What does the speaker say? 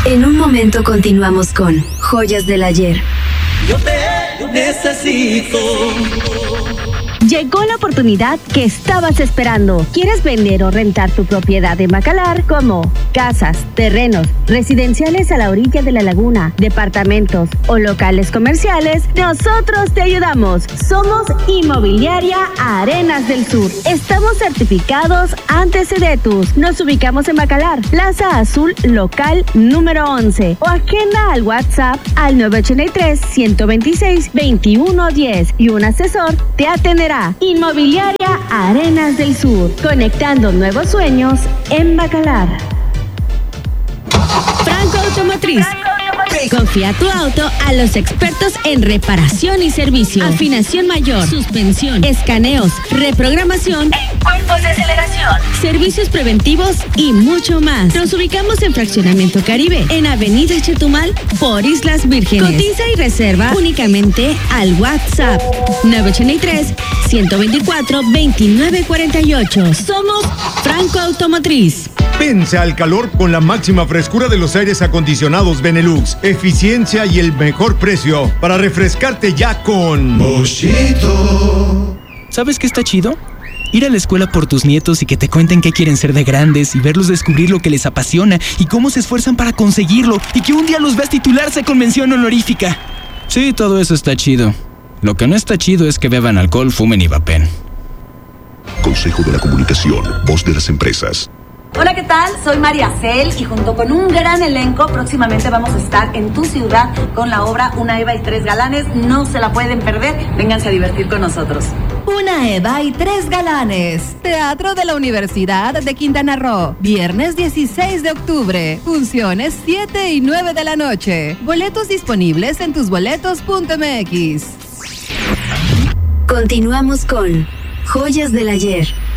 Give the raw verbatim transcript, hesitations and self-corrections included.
En un momento continuamos con Joyas del Ayer. Yo te necesito. Llegó la oportunidad que estabas esperando. ¿Quieres vender o rentar tu propiedad en Bacalar? Como casas, terrenos, residenciales a la orilla de la laguna, departamentos o locales comerciales, nosotros te ayudamos. Somos Inmobiliaria Arenas del Sur. Estamos certificados ante Sedetus. Nos ubicamos en Bacalar, Plaza Azul Local número once. O agenda al WhatsApp al nueve ocho tres, uno dos seis, dos uno uno cero y un asesor te atenderá. Inmobiliaria Arenas del Sur, conectando nuevos sueños en Bacalar. Franco Automotriz. Confía tu auto a los expertos en reparación y servicio, afinación mayor, suspensión, escaneos, reprogramación, cuerpos de aceleración, servicios preventivos y mucho más. Nos ubicamos en Fraccionamiento Caribe, en Avenida Chetumal, por Islas Vírgenes. Cotiza y reserva únicamente al WhatsApp nueve ocho tres, uno dos cuatro, dos nueve cuatro ocho. Somos Franco Automotriz. Vence al calor con la máxima frescura de los aires acondicionados Benelux. Eficiencia y el mejor precio para refrescarte ya con Boschito. ¿Sabes qué está chido? Ir a la escuela por tus nietos y que te cuenten qué quieren ser de grandes y verlos descubrir lo que les apasiona y cómo se esfuerzan para conseguirlo y que un día los veas titularse con mención honorífica. Sí, todo eso está chido. Lo que no está chido es que beban alcohol, fumen y vapen. Consejo de la Comunicación, voz de las empresas. Hola, ¿qué tal? Soy María Cel y junto con un gran elenco próximamente vamos a estar en tu ciudad con la obra Una Eva y Tres Galanes. No se la pueden perder, vénganse a divertir con nosotros. Una Eva y Tres Galanes, Teatro de la Universidad de Quintana Roo, viernes dieciséis de octubre, funciones siete y nueve de la noche. Boletos disponibles en tusboletos punto m x. Continuamos con Joyas del Ayer.